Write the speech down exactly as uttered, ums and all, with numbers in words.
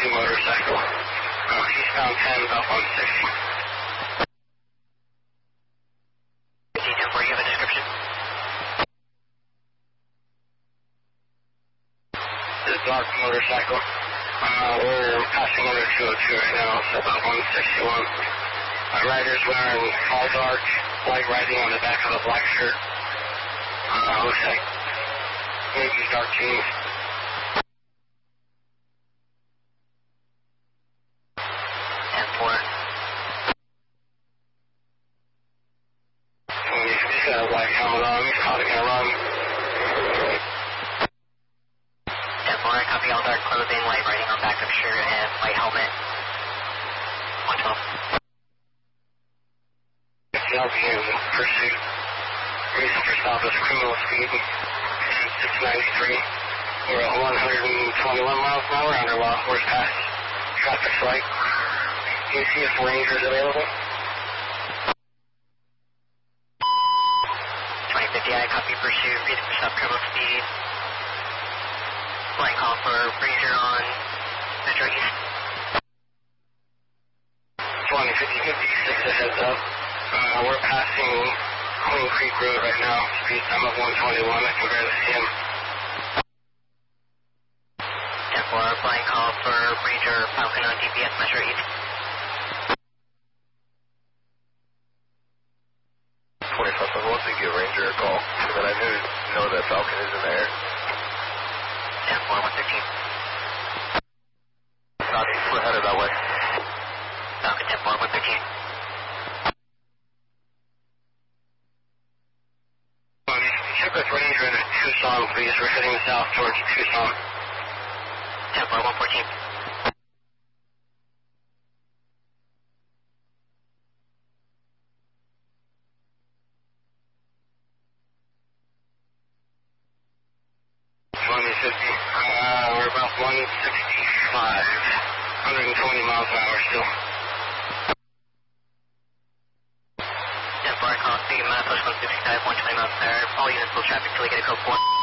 two motorcycle. Uh, eastbound ten, about one sixty. ten four, you have a description? This dark motorcycle. Uh, we're passing under two oh two right now, so about one sixty-one. My rider's wearing all dark, white writing on the back of a black shirt. Uh, looks like maybe dark jeans. ten four. He's got a white helmet on, he's probably gonna run. ten four, I copy all dark clothing, white writing on back of shirt and white helmet. one twelve. L B in pursuit. Reason for stop is criminal speed. six ninety-three. We're at one twenty-one miles an hour under law enforcement pass. Traffic light. Can you see if Ranger's available? twenty fifty, I copy pursuit, reason for stop criminal speed. Flying call for Ranger on Metro East. twenty fifty, fifty-six, a heads up. Uh, we're passing Queen Creek Road right now. Speed time of one twenty-one. I can barely see him. ten four, flying call for Ranger Falcon on D P S Metro East. twenty-five, I want to give Ranger a call, but I knew know that Falcon is in the air. ten four, one thirteen. Not, we're headed that way. Falcon ten four, one thirteen. Check with Ranger in Tucson, please. We're heading south towards Tucson. ten four, one fourteen. twenty fifty. Uh, we're about one sixty-five. one twenty miles an hour still. ten four, I call speed, Manifest one sixty-five, one twenty miles per hour. All units will traffic till we get a code four.